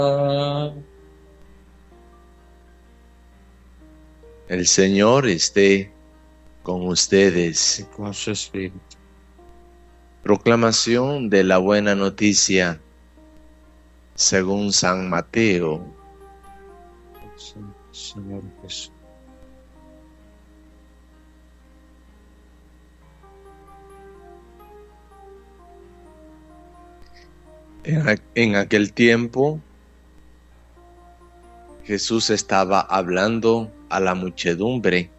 El Señor esté con ustedes. y con su espíritu. Proclamación de la buena noticia según San Mateo. Sí, Señor Jesús. En aquel tiempo, Jesús estaba hablando a la muchedumbre.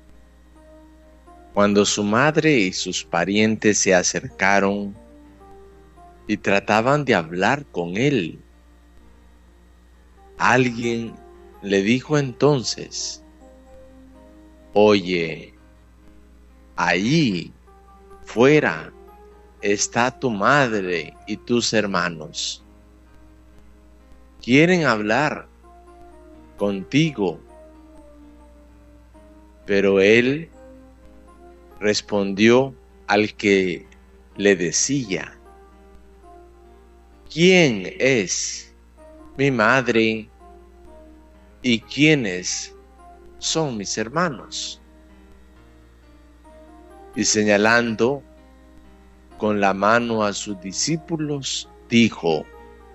Cuando su madre y sus parientes se acercaron y trataban de hablar con él, alguien le dijo entonces: Oye, allí fuera está tu madre y tus hermanos. Quieren hablar contigo. Pero él respondió al que le decía: ¿Quién es mi madre y quiénes son mis hermanos? Y señalando con la mano a sus discípulos, dijo: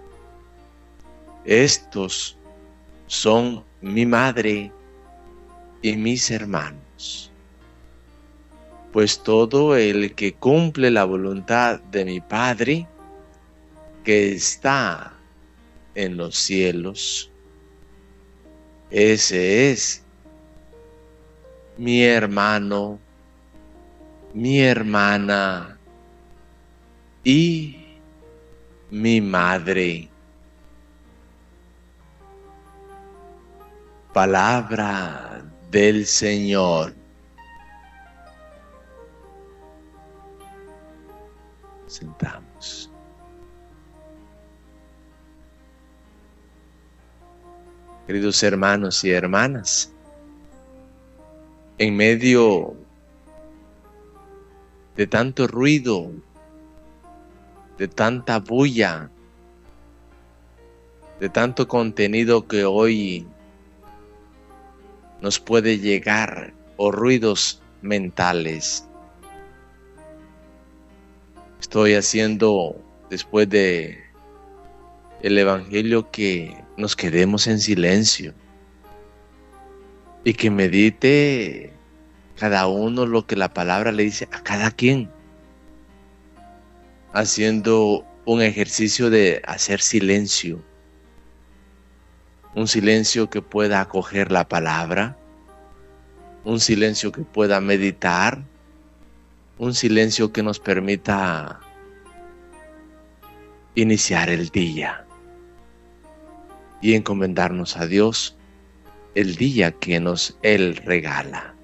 Estos son mi madre y mis hermanos. Pues todo el que cumple la voluntad de mi Padre, que está en los cielos, ese es mi hermano, mi hermana y mi madre. Palabra del Señor. Sentamos. Queridos hermanos y hermanas, en medio de tanto ruido, de tanta bulla, de tanto contenido que hoy nos puede llegar, o ruidos mentales, estoy haciendo, después de el Evangelio, que nos quedemos en silencio y que medite cada uno lo que la palabra le dice a cada quien, haciendo un ejercicio de hacer silencio, un silencio que pueda acoger la palabra, un silencio que pueda meditar, un silencio que nos permita iniciar el día y encomendarnos a Dios el día que Él regala.